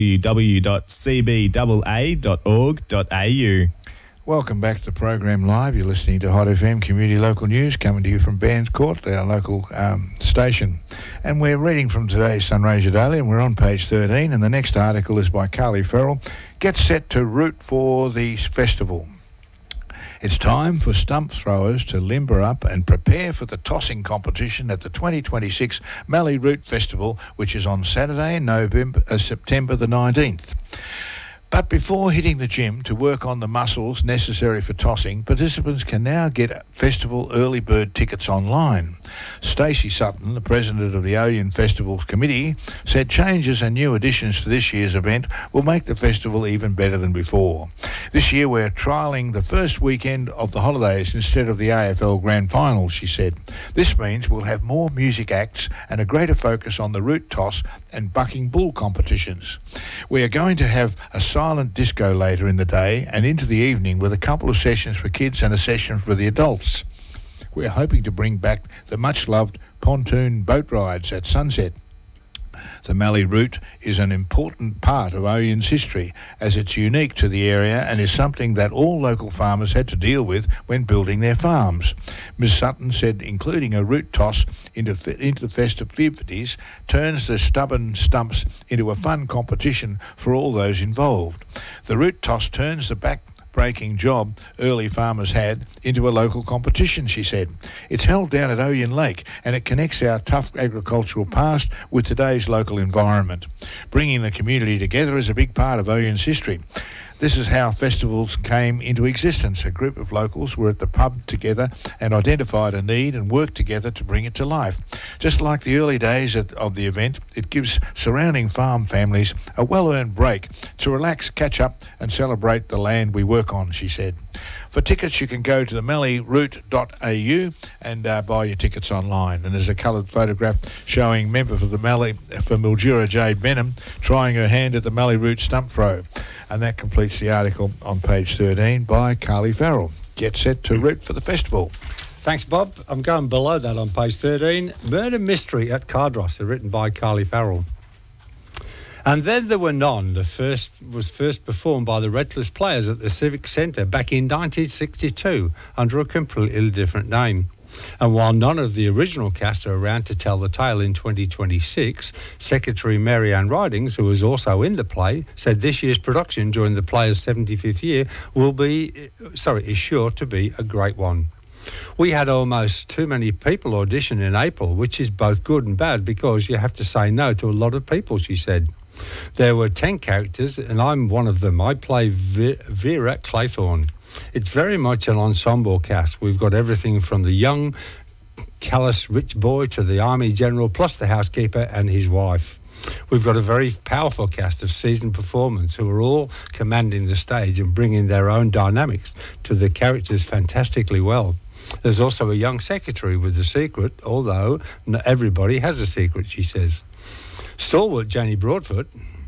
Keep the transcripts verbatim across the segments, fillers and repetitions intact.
w w w dot c b a a dot org dot a u. Welcome back to the program live. You're listening to Hot F M Community Local News, coming to you from Bands Court, our local um, station. And we're reading from today's Sunraysia Daily, and we're on page thirteen. And the next article is by Carly Farrell. Get set to root for the festival. It's time for stump throwers to limber up and prepare for the tossing competition at the twenty twenty-six Mallee Root Festival, which is on Saturday, November, uh, September the nineteenth. But before hitting the gym to work on the muscles necessary for tossing, participants can now get festival early bird tickets online. Stacey Sutton, the president of the Odeon Festivals Committee, said changes and new additions to this year's event will make the festival even better than before. This year we're trialling the first weekend of the holidays instead of the A F L Grand Final, she said. This means we'll have more music acts and a greater focus on the root toss and bucking bull competitions. We are going to have a silent disco later in the day and into the evening with a couple of sessions for kids and a session for the adults. We're hoping to bring back the much-loved pontoon boat rides at sunset. The Mallee Route is an important part of Oden's history, as it's unique to the area and is something that all local farmers had to deal with when building their farms. Miz Sutton said including a root toss into, into the festivities turns the stubborn stumps into a fun competition for all those involved. The root toss turns the back breaking job early farmers had into a local competition, she said. It's held down at Oyen Lake and it connects our tough agricultural past with today's local environment. Bringing the community together is a big part of Oyen's history. This is how festivals came into existence. A group of locals were at the pub together and identified a need and worked together to bring it to life. Just like the early days of the event, it gives surrounding farm families a well-earned break to relax, catch up and celebrate the land we work on, she said. For tickets, you can go to the mallee root dot a u and uh, buy your tickets online. And there's a coloured photograph showing member for the Mallee, for Mildura, Jade Benham, trying her hand at the Mallee Root Stump Throw. And that completes the article on page thirteen by Carly Farrell. Get set to root for the festival. Thanks, Bob. I'm going below that on page thirteen. Murder Mystery at Cardross, written by Carly Farrell. And Then There Were None, the first was first performed by the Redcliffe Players at the Civic Centre back in nineteen sixty-two under a completely different name. And while none of the original cast are around to tell the tale in twenty twenty-six, Secretary Mary Ann Ridings, who was also in the play, said this year's production during the play's seventy-fifth year will be, sorry, is sure to be a great one. We had almost too many people audition in April, which is both good and bad because you have to say no to a lot of people, she said. There were ten characters, and I'm one of them. I play Ve- Vera Claythorne. It's very much an ensemble cast. We've got everything from the young, callous, rich boy to the army general, plus the housekeeper and his wife. We've got a very powerful cast of seasoned performers who are all commanding the stage and bringing their own dynamics to the characters fantastically well. There's also a young secretary with a secret, although not everybody has a secret, she says. Stalwart Janie Broadfoot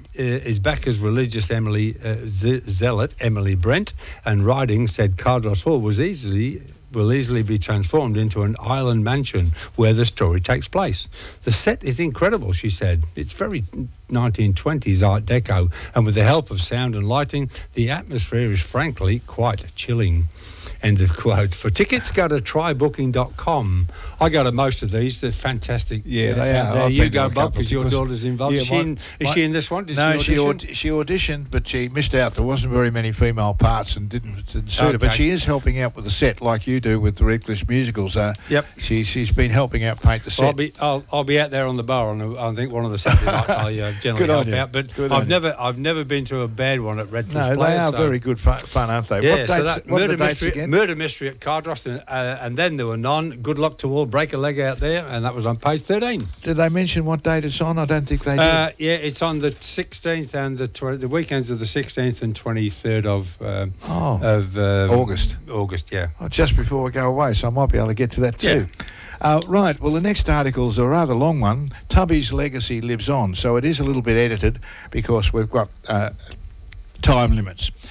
is back as religious Emily uh, ze- zealot Emily Brent, and Riding said Cardross Hall was easily will easily be transformed into an island mansion where the story takes place. The set is incredible, she said. It's very nineteen twenties Art Deco, and with the help of sound and lighting, the atmosphere is frankly quite chilling. End of quote. For tickets, go to try booking dot com. I go to most of these. They're fantastic. Yeah, they are. There I've you been go, to a Bob, couple because your because- daughter's involved. Yeah, is she, my- in, is my- she in this one? Did No, she she audition? aud- she auditioned, but she missed out. There wasn't very many female parts and didn't, didn't suit her. But Okay. she is helping out with the set, like you do with the Redcliffe musicals. Uh, Yep. She, she's been helping out paint the set. Well, I'll be I'll, I'll be out there on the bar on a, I think one of the Saturday nights. I uh, generally Good on help you. out, but Good on I've you. never I've never been to a bad one at Redcliffe. no, they Players, are so- very good fun, fun aren't they? Yeah, what dates, so that what are murder the dates mystery, again? murder mystery at Cardross, and, uh, and then there were none. Good luck to all. Break a leg out there, and that was on page thirteen. Did they mention what date it's on? I don't think they did. Uh, yeah, it's on the sixteenth and the tw- the weekends of the sixteenth and twenty-third of um, oh, of um, August. August, yeah. Oh, just before we go away, so I might be able to get to that too. Uh, right, well, the next article is a rather long one. Tubby's legacy lives on, so it is a little bit edited because we've got uh, time limits.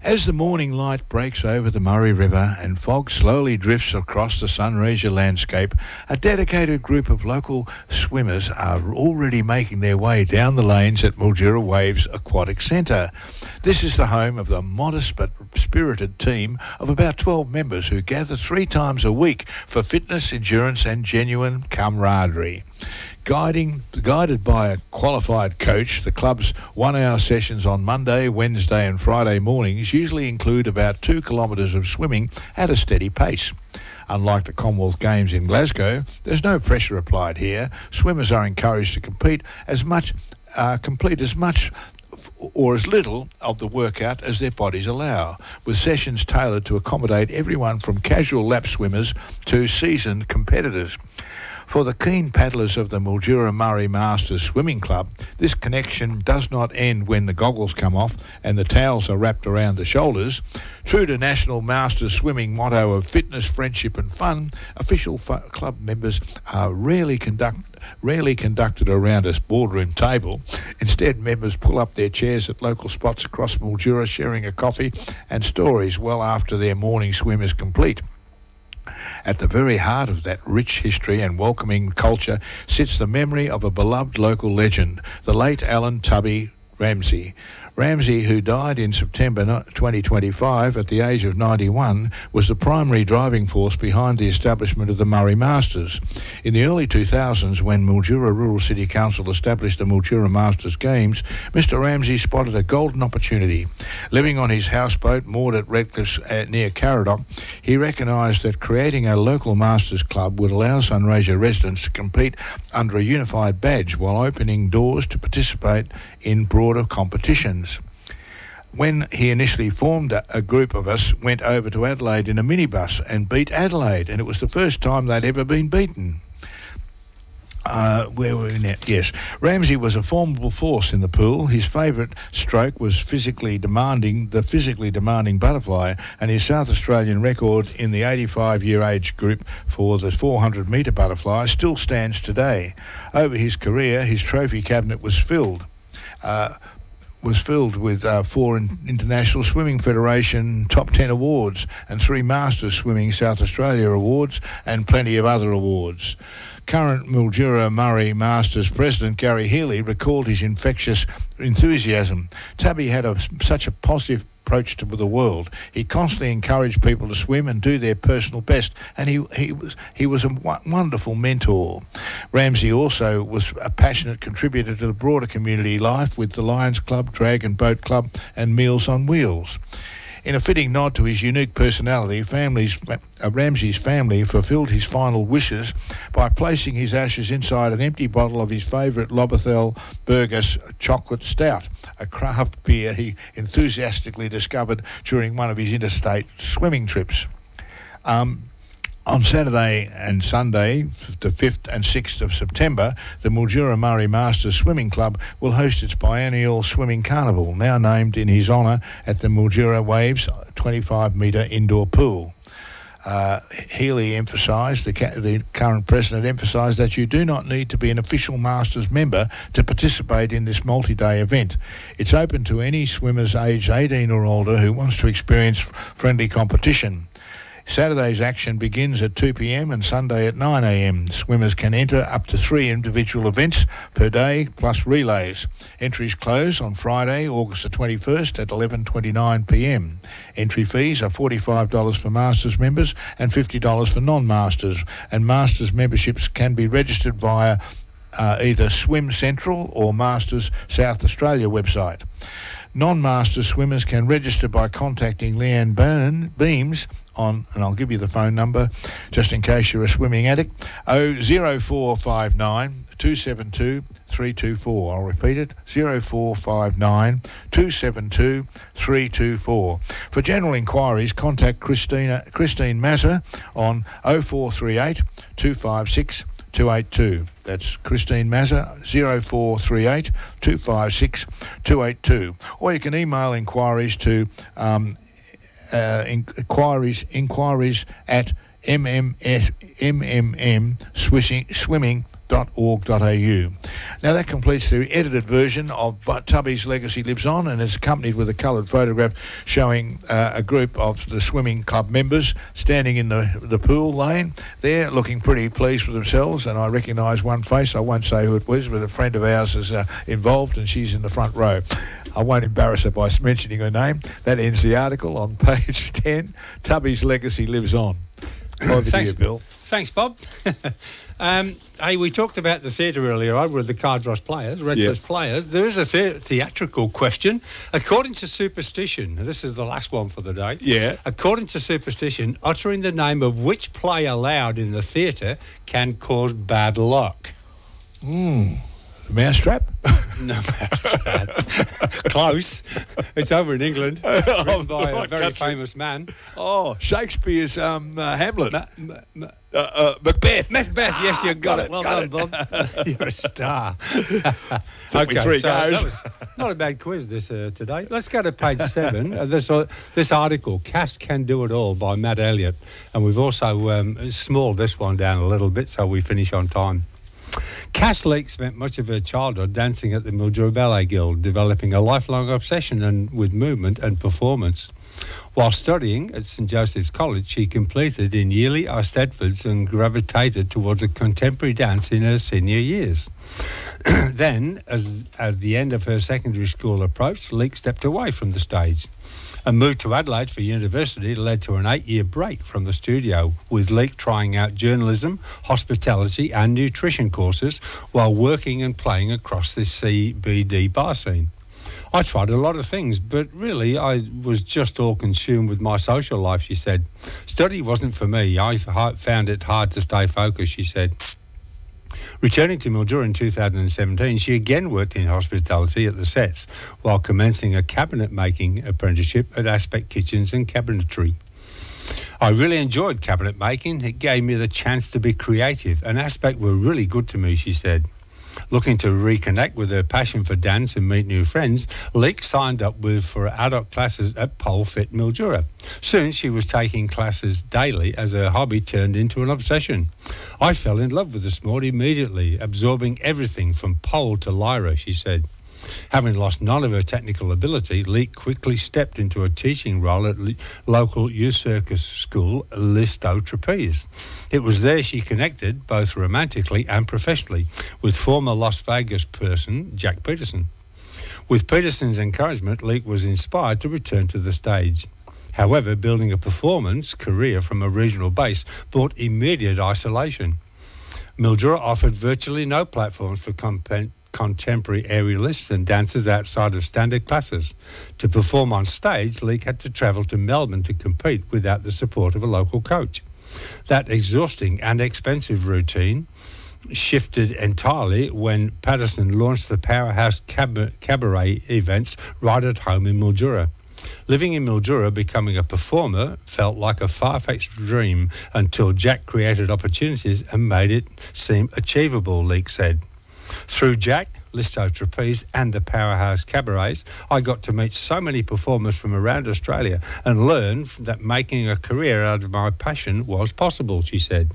As the morning light breaks over the Murray River and fog slowly drifts across the Sunraysia landscape, a dedicated group of local swimmers are already making their way down the lanes at Mildura Waves Aquatic Centre. This is the home of the modest but spirited team of about twelve members who gather three times a week for fitness, endurance and genuine camaraderie. Guiding, guided by a qualified coach, the club's one-hour sessions on Monday, Wednesday and Friday mornings usually include about two kilometres of swimming at a steady pace. Unlike the Commonwealth Games in Glasgow, there's no pressure applied here. Swimmers are encouraged to compete as much, uh, complete as much or as little of the workout as their bodies allow, with sessions tailored to accommodate everyone from casual lap swimmers to seasoned competitors. For the keen paddlers of the Mildura Murray Masters Swimming Club, this connection does not end when the goggles come off and the towels are wrapped around the shoulders. True to National Masters Swimming motto of fitness, friendship and fun, official fu- club members are rarely conduct rarely conducted around a boardroom table. Instead, members pull up their chairs at local spots across Mildura, sharing a coffee and stories well after their morning swim is complete. At the very heart of that rich history and welcoming culture sits the memory of a beloved local legend, the late Alan Tubby Ramsey. Ramsey, who died in September twenty twenty-five at the age of ninety-one, was the primary driving force behind the establishment of the Murray Masters. In the early two thousands, when Mildura Rural City Council established the Mildura Masters Games, Mister Ramsey spotted a golden opportunity. Living on his houseboat moored at Redcliffe uh, near Caradoc, he recognised that creating a local Masters club would allow Sunraysia residents to compete under a unified badge while opening doors to participate in broader competitions. When he initially formed a, a group of us, went over to Adelaide in a minibus and beat Adelaide, and it was the first time they'd ever been beaten. Uh, where were we now? Yes. Ramsey was a formidable force in the pool. His favourite stroke was physically demanding, the physically demanding butterfly, and his South Australian record in the eighty-five-year age group for the four hundred metre butterfly still stands today. Over his career, his trophy cabinet was filled. Uh, was filled with uh, four in- International Swimming Federation top ten awards and three Masters Swimming South Australia awards and plenty of other awards. Current Mildura Murray Masters President Gary Healy recalled his infectious enthusiasm. Tubby had a, such a positive approach to the world. He constantly encouraged people to swim and do their personal best, and he he was he was a w- wonderful mentor. Ramsey also was a passionate contributor to the broader community life with the Lions Club, Dragon Boat Club and Meals on Wheels. In a fitting nod to his unique personality, families, uh, Ramsey's family fulfilled his final wishes by placing his ashes inside an empty bottle of his favourite Loberthal Burgess chocolate stout, a craft beer he enthusiastically discovered during one of his interstate swimming trips. Um, On Saturday and Sunday, the fifth and sixth of September, the Mildura Murray Masters Swimming Club will host its biennial swimming carnival, now named in his honour, at the Mildura Waves twenty-five metre indoor pool. Uh, Healy emphasised, the, ca- the current president emphasised that you do not need to be an official Masters member to participate in this multi-day event. It's open to any swimmers aged eighteen or older who wants to experience friendly competition. Saturday's action begins at two p.m. and Sunday at nine a.m. Swimmers can enter up to three individual events per day plus relays. Entries close on Friday, August the twenty-first at eleven twenty-nine p.m. Entry fees are forty-five dollars for Masters members and fifty dollars for non-Masters, and Masters memberships can be registered via uh, either Swim Central or Masters South Australia website. Non-Master swimmers can register by contacting Leanne Byrne Beams on, and I'll give you the phone number just in case you're a swimming addict, oh four five nine, two seven two, three two four. I'll repeat it, oh four five nine, two seven two, three two four. For general inquiries, contact Christina, Christine Mazza on oh four three eight, two five six, two eight two. That's Christine Mazza, oh four three eight, two five six, two eight two. Or you can email inquiries to um, uh, inquiries inquiries at M M S, M M M swimming dot org dot a u. Now that completes the edited version of But Tubby's Legacy Lives On, and it's accompanied with a coloured photograph showing uh, a group of the swimming club members standing in the, the pool lane. They're looking pretty pleased with themselves, and I recognise one face. I won't say who it was, but a friend of ours is uh, involved, and she's in the front row. I won't embarrass her by mentioning her name. That ends the article on page ten. Tubby's Legacy Lives On. Over to Thanks, you, Bill. Thanks, Bob. um, hey, we talked about the theatre earlier on with the Cardross players, Redcliffe Yep. players. There is a the- theatrical question. According to superstition, this is the last one for the day. Yeah. According to superstition, uttering the name of which play aloud in the theatre can cause bad luck. Mm. The Mousetrap? No matter. Close. It's over in England, written by a Right very country. famous man. Oh, Shakespeare's um, uh, Hamlet. Ma- ma- ma- uh, uh, Macbeth. Macbeth, yes, you got, got it. it, Well got done, Bob. You're a star. Took me three so that goes. was not a bad quiz this uh, today. Let's go to page seven. Uh, this uh, this article, Cass Can Do It All by Matt Elliott. And we've also um, smalled this one down a little bit so we finish on time. Cass Leake spent much of her childhood dancing at the Mildura Ballet Guild, developing a lifelong obsession and, with movement and performance. While studying at St Joseph's College, she completed in yearly Eisteddfods and gravitated towards a contemporary dance in her senior years. Then, as at the end of her secondary school approached, Leake stepped away from the stage. A move to Adelaide for university led to an eight-year break from the studio, with Leake trying out journalism, hospitality and nutrition courses while working and playing across the C B D bar scene. I tried a lot of things, but really I was just all consumed with my social life, she said. Study wasn't for me. I found it hard to stay focused, she said. Returning to Mildura in two thousand seventeen, she again worked in hospitality at the Sets while commencing a cabinet-making apprenticeship at Aspect Kitchens and Cabinetry. I really enjoyed cabinet making. It gave me the chance to be creative, and Aspect were really good to me, she said. Looking to reconnect with her passion for dance and meet new friends, Leake signed up with for adult classes at Pole Fit Mildura. Soon she was taking classes daily as her hobby turned into an obsession. I fell in love with the sport immediately, absorbing everything from pole to lyra, she said. Having lost none of her technical ability, Leake quickly stepped into a teaching role at le- local youth circus school, Listo Trapeze. It was there she connected, both romantically and professionally, with former Las Vegas person Jack Peterson. With Peterson's encouragement, Leake was inspired to return to the stage. However, building a performance career from a regional base brought immediate isolation. Mildura offered virtually no platforms for comp- contemporary aerialists and dancers outside of standard classes. To perform on stage, Leake had to travel to Melbourne to compete without the support of a local coach. That exhausting and expensive routine shifted entirely when Patterson launched the Powerhouse cab- Cabaret events right at home in Mildura. Living in Mildura, becoming a performer felt like a far-fetched dream until Jack created opportunities and made it seem achievable, Leake said. Through Jack, Listo Trapeze and the Powerhouse Cabarets, I got to meet so many performers from around Australia and learn that making a career out of my passion was possible, she said.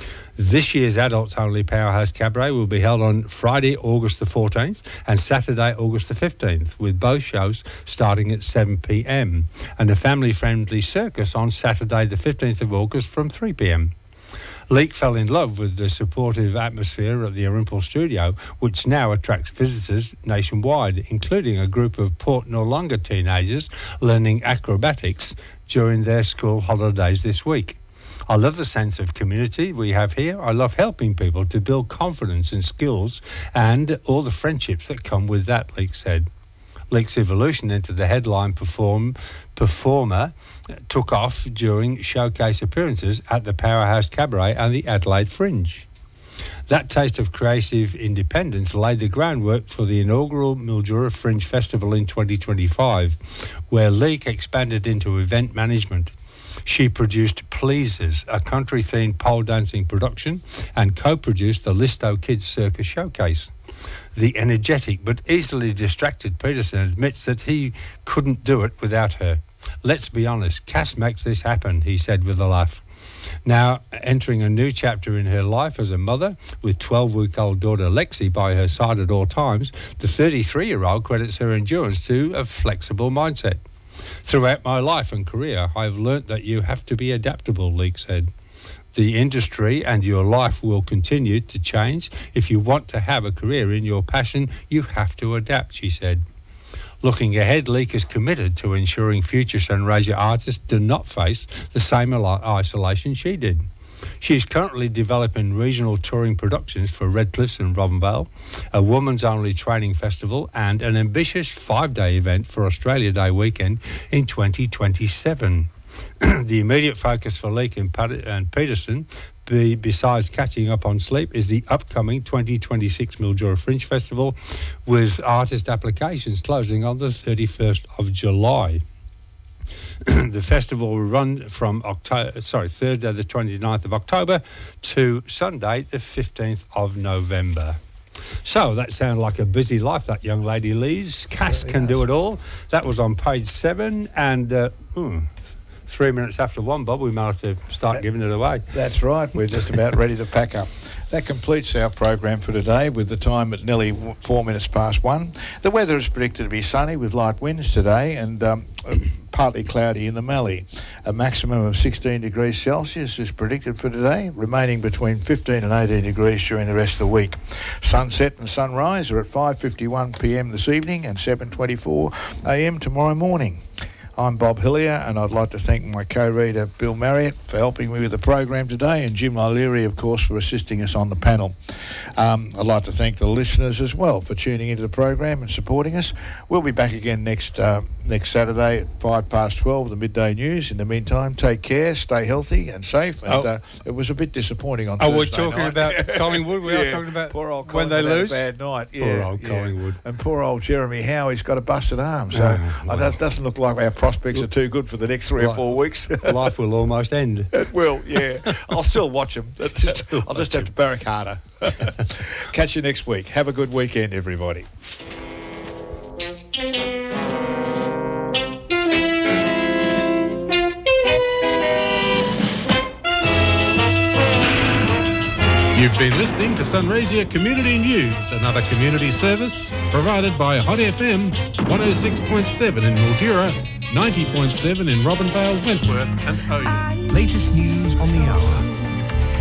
This year's adults-only Powerhouse Cabaret will be held on Friday, August the fourteenth and Saturday, August the fifteenth, with both shows starting at seven p.m. and a family-friendly circus on Saturday the fifteenth of August from three p.m. Leake fell in love with the supportive atmosphere at the Orimple studio, which now attracts visitors nationwide, including a group of Port Noarlunga teenagers learning acrobatics during their school holidays this week. I love the sense of community we have here. I love helping people to build confidence and skills and all the friendships that come with that, Leake said. Leake's evolution into the headline perform, performer took off during showcase appearances at the Powerhouse Cabaret and the Adelaide Fringe. That taste of creative independence laid the groundwork for the inaugural Mildura Fringe Festival in twenty twenty-five, where Leake expanded into event management. She produced Pleasers, a country-themed pole dancing production, and co-produced the Listo Kids Circus Showcase. The energetic but easily distracted Peterson admits that he couldn't do it without her. Let's be honest, Cass makes this happen, he said with a laugh. Now, entering a new chapter in her life as a mother, with twelve-week-old daughter Lexi by her side at all times, the thirty-three-year-old credits her endurance to a flexible mindset. Throughout my life and career, I have learnt that you have to be adaptable, Leake said. The industry and your life will continue to change. If you want to have a career in your passion, you have to adapt, she said. Looking ahead, Leake is committed to ensuring future Sunraysia artists do not face the same isolation she did. She is currently developing regional touring productions for Redcliffe and Robinvale, a women's-only training festival, and an ambitious five-day event for Australia Day weekend in twenty twenty-seven. The immediate focus for Leake and, Pat- and Peterson, be, besides catching up on sleep, is the upcoming twenty twenty-six Mildura Fringe Festival, with artist applications closing on the thirty-first of July. The festival will run from October, sorry, Thursday the twenty-ninth of October to Sunday the fifteenth of November. So that sounded like a busy life, that young lady Lee's. Cass can do it all. That was on page seven, and uh, hmm, three minutes after one, Bob, we might have to start that, giving it away. That's right. We're just about ready to pack up. That completes our program for today, with the time at nearly four minutes past one. The weather is predicted to be sunny with light winds today, and um, partly cloudy in the Mallee. A maximum of sixteen degrees Celsius is predicted for today, remaining between fifteen and eighteen degrees during the rest of the week. Sunset and sunrise are at five fifty-one p m this evening and seven twenty-four a m tomorrow morning. I'm Bob Hillier, and I'd like to thank my co-reader Bill Marriott for helping me with the program today, and Jim O'Leary, of course, for assisting us on the panel. Um, I'd like to thank the listeners as well for tuning into the program and supporting us. We'll be back again next uh, next Saturday at five past twelve, the midday news. In the meantime, take care, stay healthy and safe. And oh. uh, it was a bit disappointing on oh, Thursday we're talking night. about Collingwood. We yeah. are talking about poor old when they lose. Had a bad night. Yeah, poor old yeah. Collingwood. And poor old Jeremy Howie's got a busted arm. So oh, well. It doesn't look like our prospects are too good for the next three or four weeks. Life will almost end. It will, yeah. I'll still watch them. I'll just have to barrack harder. Catch you next week. Have a good weekend, everybody. You've been listening to Sunraysia Community News, another community service provided by Hot F M one oh six point seven in Mildura, ninety point seven in Robinvale, Wentworth and Oyen. Latest news on the hour.